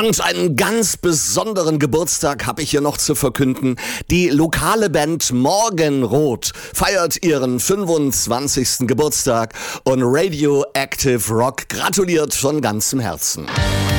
Und einen ganz besonderen Geburtstag habe ich hier noch zu verkünden. Die lokale Band Morgenrot feiert ihren 25. Geburtstag und Radioactive Rock gratuliert von ganzem Herzen.